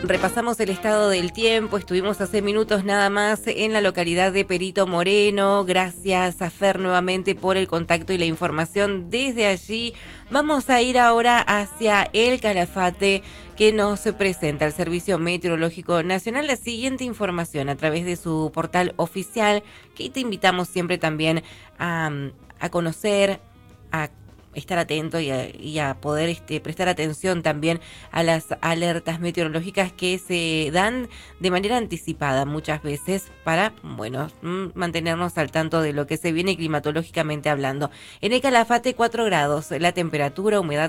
Repasamos el estado del tiempo, estuvimos hace minutos nada más en la localidad de Perito Moreno. Gracias a Fer nuevamente por el contacto y la información desde allí. Vamos a ir ahora hacia el Calafate, que nos presenta el Servicio Meteorológico Nacional la siguiente información a través de su portal oficial, que te invitamos siempre también a conocer, a estar atento y a poder prestar atención también a las alertas meteorológicas que se dan de manera anticipada muchas veces para, mantenernos al tanto de lo que se viene climatológicamente hablando. En el Calafate 4 grados, la temperatura, humedad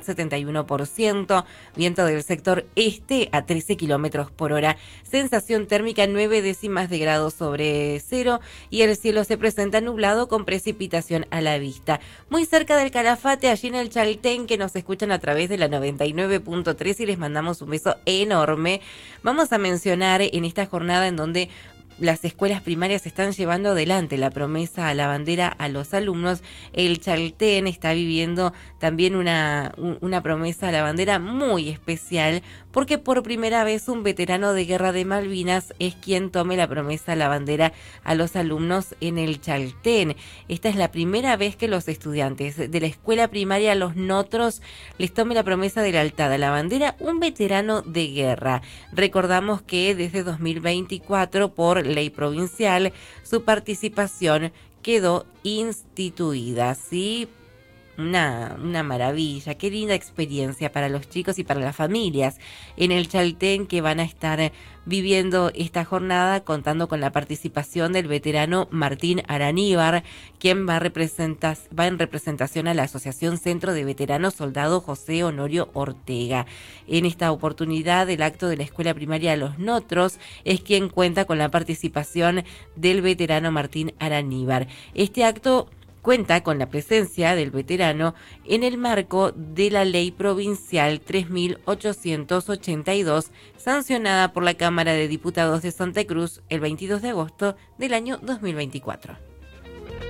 71%, viento del sector este a 13 kilómetros por hora, sensación térmica 9 décimas de grado sobre cero y el cielo se presenta nublado con precipitación a la vista. Muy cerca del Calafate, allí en el Chaltén, que nos escuchan a través de la 99.3 y les mandamos un beso enorme. Vamos a mencionar en esta jornada en donde las escuelas primarias están llevando adelante la promesa a la bandera a los alumnos. El Chaltén está viviendo también una promesa a la bandera muy especial, porque por primera vez un veterano de Guerra de Malvinas es quien tome la promesa a la bandera a los alumnos en el Chaltén. Esta es la primera vez que los estudiantes de la escuela primaria Los Notros les tome la promesa de lealtad a la bandera un veterano de guerra. Recordamos que desde 2024, por ley provincial, su participación quedó instituida, ¿sí? Una maravilla, qué linda experiencia para los chicos y para las familias en el Chaltén, que van a estar viviendo esta jornada contando con la participación del veterano Martín Araníbar, quien va en representación a la Asociación Centro de Veteranos Soldado José Honorio Ortega. En esta oportunidad, el acto de la Escuela Primaria Los Notros es quien cuenta con la participación del veterano Martín Araníbar. Este acto cuenta con la presencia del veterano en el marco de la Ley Provincial 3882, sancionada por la Cámara de Diputados de Santa Cruz el 22 de agosto del año 2024.